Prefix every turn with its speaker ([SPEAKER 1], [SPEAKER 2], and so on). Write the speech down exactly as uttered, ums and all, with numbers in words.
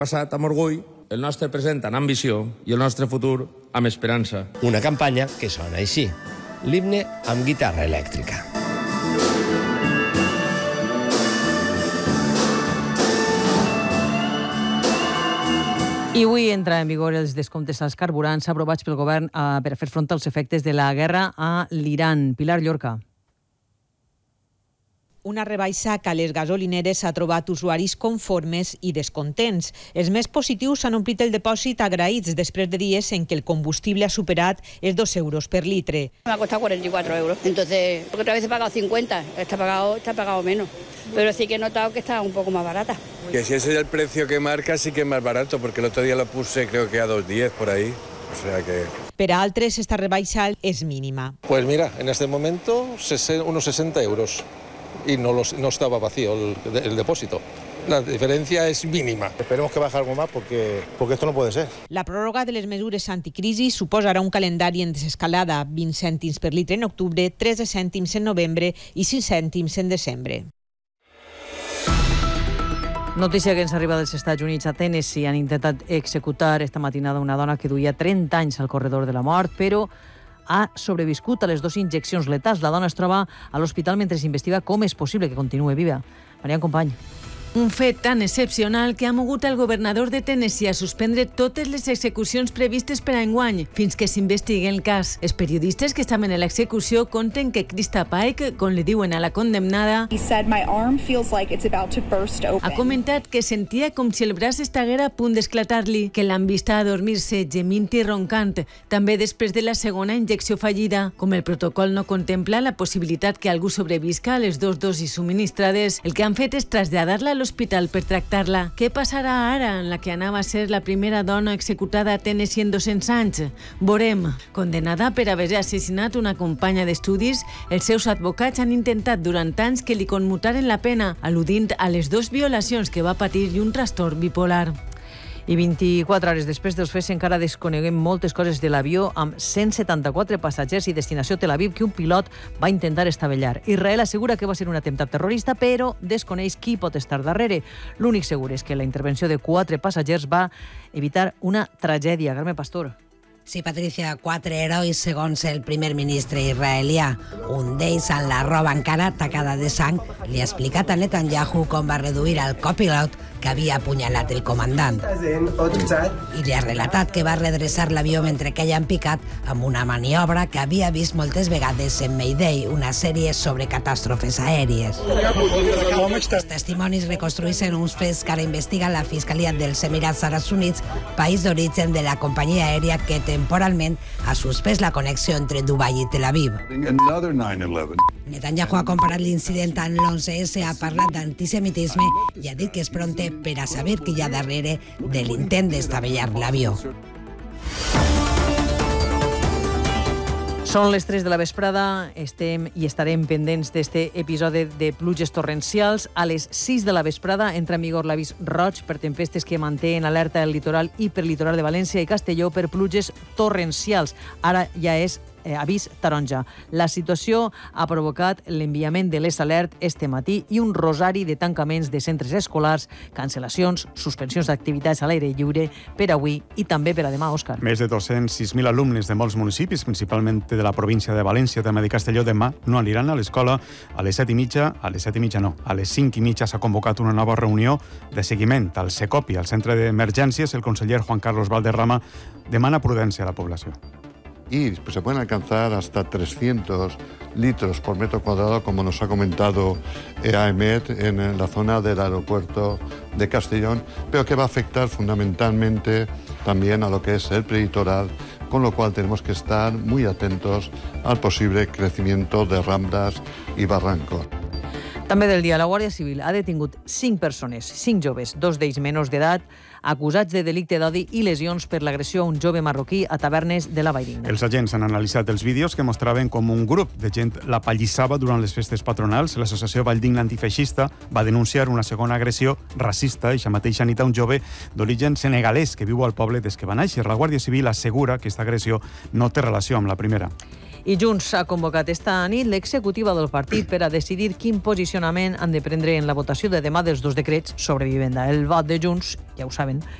[SPEAKER 1] Passat amb orgull, el nostre present amb ambició i el nostre futur amb esperança.
[SPEAKER 2] Una campanya que sona així, l'himne amb guitarra elèctrica.
[SPEAKER 3] I avui entra en vigor els descomptes als carburants aprovats pel govern eh, per a fer front als efectes de la guerra a l'Iran. Pilar Llorca.
[SPEAKER 4] Una rebaixa que a les gasolineres ha trobat usuaris conformes i descontents. Els més positius han omplit el depòsit agraïts després de dies en què el combustible ha superat els dos euros per litre.
[SPEAKER 5] Me ha costado cuarenta y cuatro euros. Entonces, porque otra vez he pagado cincuenta, está pagado, está pagado menos. Pero sí que he notado que está un poco más barata.
[SPEAKER 6] Que si ese es el precio que marca, sí que es más barato, porque el otro día lo puse creo que a dos diez por ahí. O sea que...
[SPEAKER 4] Per a altres, esta rebaixa és mínima.
[SPEAKER 7] Pues mira, en este momento unos sesenta euros. Y no, los, no estaba vacío el, el depósito. La diferencia es mínima.
[SPEAKER 8] Esperemos que baje algo más porque, porque esto no puede ser.
[SPEAKER 4] La pròrroga de les mesures anticrisi suposarà un calendari en desescalada, vint cèntims per litre en octubre, tretze cèntims en novembre i sis cèntims en desembre.
[SPEAKER 3] Notícia que ens arriba dels Estats Units. A Tennessee han intentat executar esta matinada una dona que duia trenta anys al corredor de la mort, però ha sobreviscut a les dues injeccions letals. La dona es troba a l'hospital mentre s'investiga com és possible que continuï viva. Marian Company.
[SPEAKER 9] Un fet tan excepcional que ha mogut el governador de Tennessee a suspendre totes les execucions previstes per a enguany, fins que s'investigui el cas. Els periodistes que estaven a l'execució conten que Krista Pike, com li diuen a la condemnada, ha comentat que sentia com si el braç estiguera a punt d'esclatar-li, que l'han vista adormir-se gemint i roncant, també després de la segona injecció fallida. Com el protocol no contempla la possibilitat que algú sobrevisca a les dos dosis subministrades, el que han fet és traslladar-la a l'hospital per tractar-la. Què passarà ara en la que anava a ser la primera dona executada a Tennessee en dos-cents anys? Veurem. Condenada per haver assassinat una companya d'estudis, els seus advocats han intentat durant anys que li commutaren la pena, al·ludint a les dues violacions que va patir i un trastorn bipolar.
[SPEAKER 3] I vint-i-quatre hores després dels fets encara desconeguem moltes coses de l'avió amb cent setanta-quatre passatgers i destinació Tel Aviv que un pilot va intentar estavellar. Israel assegura que va ser un atemptat terrorista, però desconeix qui pot estar darrere. L'únic segur és que la intervenció de quatre passatgers va evitar una tragèdia. Carme Pastor.
[SPEAKER 10] Sí, Patricia, quatre herois segons el primer ministre israelià. Un d'ells, amb la roba encara tacada de sang, li ha explicat a Netanyahu com va reduir el copilot que havia apunyalat el comandant. I li ha relatat que va redreçar l'avió mentre que hayan picat amb una maniobra que havia vist moltes vegades en Mayday, una sèrie sobre catàstrofes aèries. Els testimonis reconstrueixen uns fets que ara investiga la Fiscalia dels Emirats Àrabs Units, país d'origen de la companyia aèria que temporalment ha suspès la connexió entre Dubai i Tel Aviv. Netanyahu ha comparat l'incident amb l'onze esse, ha parlat d'antisemitisme i ha dit que és pronte per a saber què hi ha darrere de l'intent d'estavellar l'avió.
[SPEAKER 3] Són les tres de la vesprada, estem i estarem pendents d'este episodi de pluges torrencials. A les sis de la vesprada entra en vigor l'avís roig per tempestes que manté en alerta el litoral i per litoral de València i Castelló per pluges torrencials. Ara ja és Eh, avís taronja. La situació ha provocat l'enviament de l'S Alert este matí i un rosari de tancaments de centres escolars, cancel·lacions, suspensions d'activitats a l'aire lliure per avui i també per a demà, Òscar.
[SPEAKER 11] Més de dos-cents sis mil alumnes de molts municipis, principalment de la província de València, també de Castelló, demà no aniran a l'escola a les set i mitja, a les set i mitja no, a les cinc i mitja s'ha convocat una nova reunió de seguiment al SECOPI, al Centre d'Emergències. El conseller Juan Carlos Valderrama demana prudència a la població.
[SPEAKER 12] Y pues, se pueden alcanzar hasta trescientos litros por metro cuadrado, como nos ha comentado AEMET en la zona del aeropuerto de Castellón, pero que va a afectar fundamentalmente también a lo que es el prelitoral, con lo cual tenemos que estar muy atentos al posible crecimiento de ramblas y barrancos.
[SPEAKER 3] També del dia, la Guàrdia Civil ha detingut cinc persones, cinc joves, dos d'ells menors d'edat, acusats de delicte d'odi i lesions per l'agressió a un jove marroquí a tavernes de la Valldigna.
[SPEAKER 11] Els agents han analitzat els vídeos que mostraven com un grup de gent la pallissava durant les festes patronals. L'associació Valldigna Antifeixista va denunciar una segona agressió racista i ja mateixa nit a un jove d'origen senegalès que viu al poble des que va néixer. La Guàrdia Civil assegura que aquesta agressió no té relació amb la primera.
[SPEAKER 3] I Junts ha convocat esta nit l'executiva del partit per a decidir quin posicionament han de prendre en la votació de demà dels dos decrets sobre vivenda. El vot de Junts, ja ho saben,